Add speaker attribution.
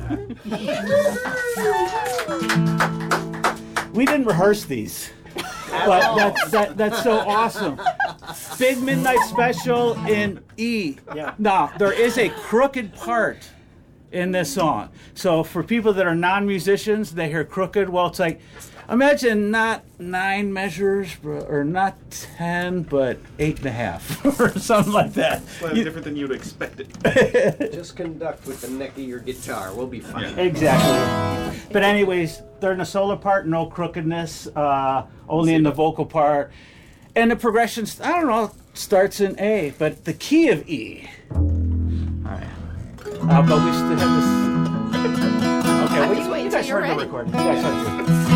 Speaker 1: We didn't rehearse these, but that's so awesome. Big Midnight Special in E.
Speaker 2: Yeah.
Speaker 1: Now, there is a crooked part in this song. So for people that are non-musicians, they hear crooked. Well, it's like, imagine not 9 measures, or not 10, but 8.5, or something like that.
Speaker 3: Slightly different than you'd expect it.
Speaker 4: Just conduct with the neck of your guitar. We'll be fine.
Speaker 3: Yeah.
Speaker 1: Exactly. But anyways, during the solo part, no crookedness, only in the vocal part. And the progression, I don't know, starts in A, but the key of E. All right. But we still have this. Okay, well, you guys heard the recording. You guys heard it.